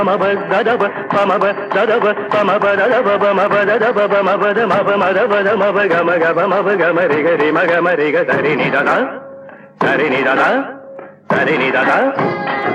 మమ దదబ మమ దదబ మమ దదబ మమ దదబ మమ ద మమ మదబ మమ గమ గమ మమ గమ రి గరి మగ మరి గ సరి ని దద సరి ని దద సరి ని దద